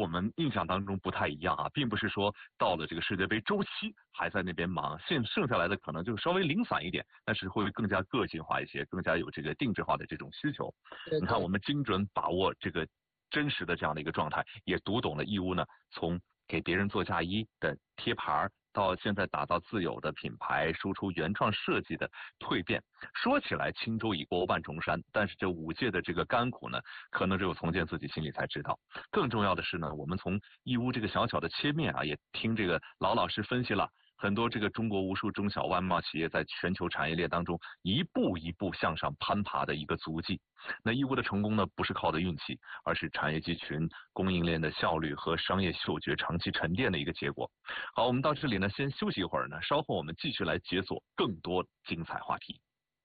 们印象当中不太一样啊，并不是说到了这个世界杯周期还在那边忙，剩下来的可能就稍微零散一点，但是会更加个性化一些，更加有这个定制化的这种需求。你看，我们精准把握这个真实的这样的一个状态，也读懂了义乌呢，从给别人做嫁衣的贴牌到现在打造自有的品牌，输出原创设计的蜕变。说起来轻舟已过万重山，但是这5届的这个甘苦呢，可能只有从建自己心里才知道。更重要的是呢，我们从义乌这个小小的切面啊，也听这个老师分析了很多这个中国无数中小外贸企业在全球产业链当中一步一步向上攀爬的一个足迹。那义乌的成功呢，不是靠的运气，而是产业集群、供应链的效率和商业嗅觉长期沉淀的一个结果。好，我们到这里呢，先休息一会儿呢，稍后我们继续来解锁更多精彩话题。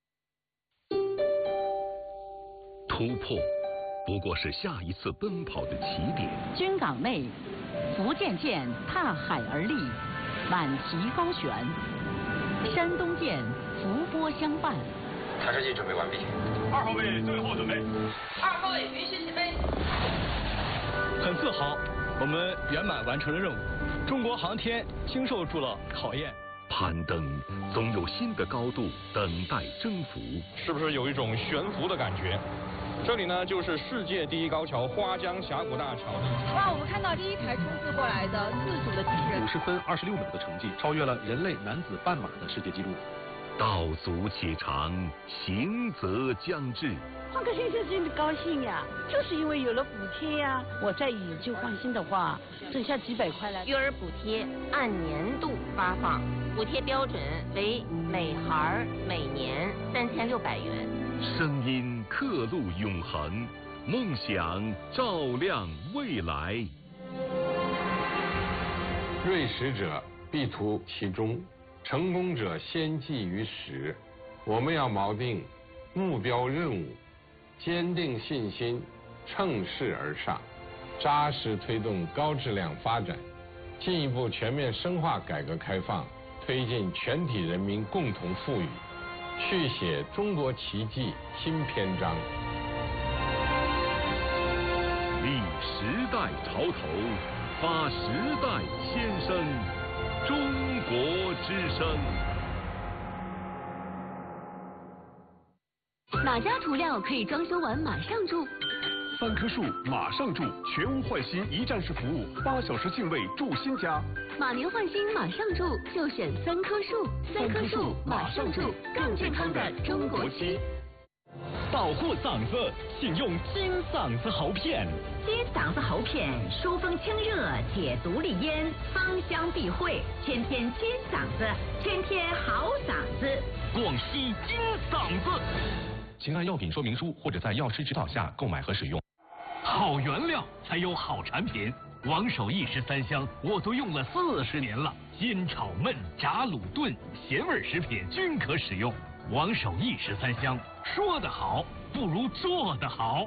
突破不过是下一次奔跑的起点。 军港内，福建舰踏海而立，满旗高悬；山东舰浮波相伴。 探视器准备完毕。 2号位最后准备。 2号位允许起飞。 很自豪，我们圆满完成了任务。中国航天经受住了考验。 攀登总有新的高度等待征服。 是不是有一种悬浮的感觉？这里呢，就是世界第一高桥花江峡谷大桥。 哇，我们看到第一台冲刺过来的自主的机器人 ，50分26秒的成绩，超越了人类男子半马的世界纪录。 道阻且长，行则将至。 换个先生真的高兴呀，就是因为有了补贴呀。我再以旧换新的话，剩下几百块了。 育儿补贴按年度发放，补贴标准为每孩每年3600元。 声音刻录永恒，梦想照亮未来。 锐识者必图其中，成功者先记于始。我们要锚定目标任务，坚定信心，乘势而上，扎实推动高质量发展，进一步全面深化改革开放，推进全体人民共同富裕，续写中国奇迹新篇章。 立时代潮头，发时代先声，中国之声。 哪家涂料可以装修完马上住 ？3棵树马上住，全屋换新一站式服务，8小时净位住新家。 马年换新马上住，就选3棵树。3棵树马上住，更健康的中国漆。 保护嗓子，请用金嗓子喉片。 金嗓子喉片疏风清热，解毒利咽，芳香避秽，天天金嗓子，天天好嗓子。 广西金嗓子。 请按药品说明书或者在药师指导下购买和使用。 好原料才有好产品，王守义13香我都用了40年了，煎炒焖炸卤炖咸味食品均可使用。王守义13香，说得好不如做得好。